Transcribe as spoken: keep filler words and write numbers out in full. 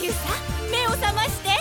キューさん、目を覚まして。